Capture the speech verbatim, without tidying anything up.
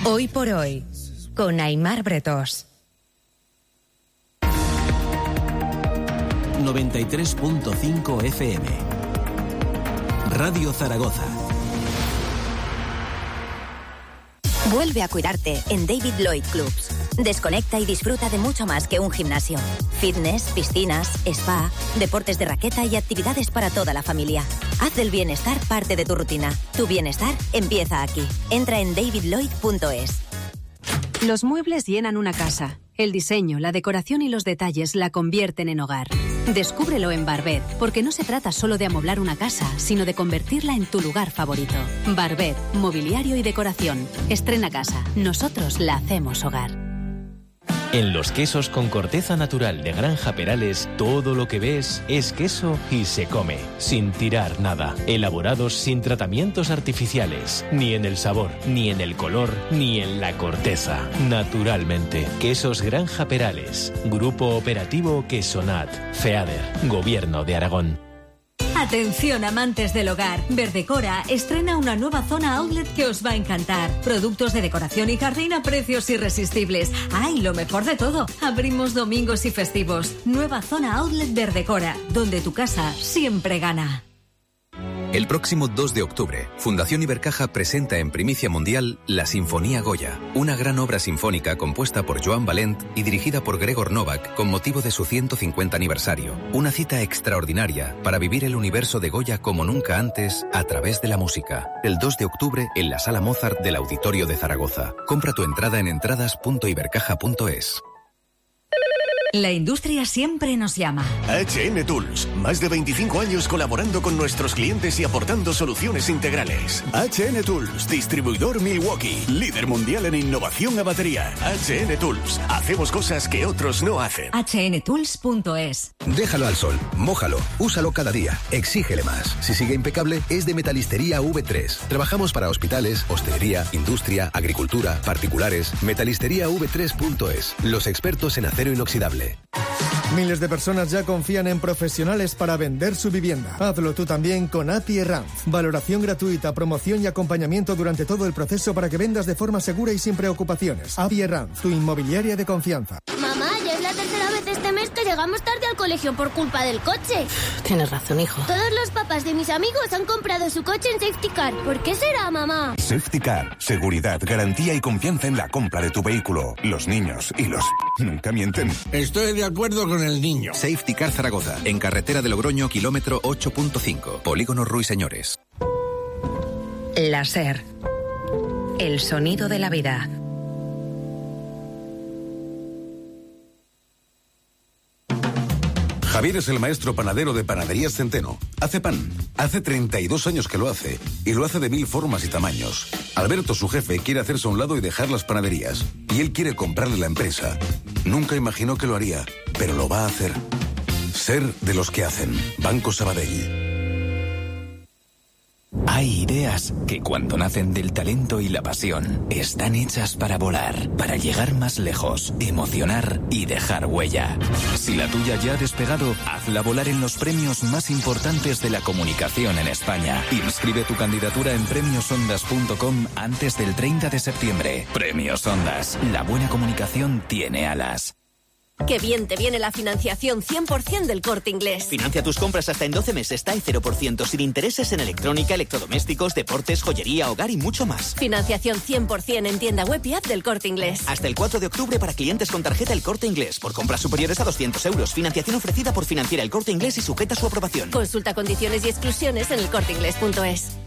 Hoy por hoy, con Aimar Bretós. noventa y tres punto cinco F M. Radio Zaragoza. Vuelve a cuidarte en David Lloyd Clubs. Desconecta y disfruta de mucho más que un gimnasio. Fitness, piscinas, spa, deportes de raqueta y actividades para toda la familia. Haz del bienestar parte de tu rutina. Tu bienestar empieza aquí. Entra en david lloyd punto es. Los muebles llenan una casa. El diseño, la decoración y los detalles la convierten en hogar. Descúbrelo en Barbet, porque no se trata solo de amoblar una casa, sino de convertirla en tu lugar favorito. Barbet, mobiliario y decoración. Estrena casa. Nosotros la hacemos hogar. En los quesos con corteza natural de Granja Perales, todo lo que ves es queso y se come, sin tirar nada. Elaborados sin tratamientos artificiales, ni en el sabor, ni en el color, ni en la corteza. Naturalmente. Quesos Granja Perales. Grupo Operativo Quesonat. FEADER. Gobierno de Aragón. Atención amantes del hogar, Verdecora estrena una nueva zona outlet que os va a encantar. Productos de decoración y jardín a precios irresistibles. ¡Ay, lo mejor de todo! Abrimos domingos y festivos. Nueva zona outlet Verdecora, donde tu casa siempre gana. El próximo dos de octubre, Fundación Ibercaja presenta en primicia mundial La Sinfonía Goya, una gran obra sinfónica compuesta por Joan Valent y dirigida por Gregor Novak con motivo de su ciento cincuenta aniversario. Una cita extraordinaria para vivir el universo de Goya como nunca antes a través de la música. El dos de octubre en la Sala Mozart del Auditorio de Zaragoza. Compra tu entrada en entradas punto ibercaja punto es. La industria siempre nos llama. H N Tools. Más de veinticinco años colaborando con nuestros clientes y aportando soluciones integrales. H N Tools. Distribuidor Milwaukee. Líder mundial en innovación a batería. H N Tools. Hacemos cosas que otros no hacen. H N tools punto es. Déjalo al sol. Mójalo. Úsalo cada día. Exígele más. Si sigue impecable, es de Metalistería V tres. Trabajamos para hospitales, hostelería, industria, agricultura, particulares. Metalistería V tres punto es. Los expertos en acero inoxidable. Miles de personas ya confían en profesionales para vender su vivienda. Hazlo tú también con A P I Herranz. Valoración gratuita, promoción y acompañamiento durante todo el proceso para que vendas de forma segura y sin preocupaciones. A P I Herranz, tu inmobiliaria de confianza. Mamá, ya es la tercera vez este mes que llegamos tarde al colegio por culpa del coche. Tienes razón, hijo. Todos los papás de mis amigos han comprado su coche en Safety Car. ¿Por qué será, mamá? Safety Car. Seguridad, garantía y confianza en la compra de tu vehículo. Los niños y los... nunca mienten. Estoy de acuerdo con el niño. Safety Car Zaragoza, en carretera de Logroño, kilómetro ocho punto cinco. Polígono Ruiseñores. La SER. El sonido de la vida. Javier es el maestro panadero de Panaderías Centeno. Hace pan. Hace treinta y dos años que lo hace. Y lo hace de mil formas y tamaños. Alberto, su jefe, quiere hacerse a un lado y dejar las panaderías. Y él quiere comprarle la empresa. Nunca imaginó que lo haría, pero lo va a hacer. Ser de los que hacen. Banco Sabadell. Hay ideas que cuando nacen del talento y la pasión están hechas para volar, para llegar más lejos, emocionar y dejar huella. Si la tuya ya ha despegado, hazla volar en los premios más importantes de la comunicación en España. Inscribe tu candidatura en premios ondas punto com antes del treinta de septiembre. Premios Ondas. La buena comunicación tiene alas. ¡Qué bien te viene la financiación cien por ciento del Corte Inglés! Financia tus compras hasta en doce meses, T A E cero por ciento, sin intereses en electrónica, electrodomésticos, deportes, joyería, hogar y mucho más. Financiación cien por ciento en tienda web y app del Corte Inglés. Hasta el cuatro de octubre para clientes con tarjeta El Corte Inglés. Por compras superiores a doscientos euros. Financiación ofrecida por Financiera El Corte Inglés y sujeta a su aprobación. Consulta condiciones y exclusiones en el corte inglés punto es.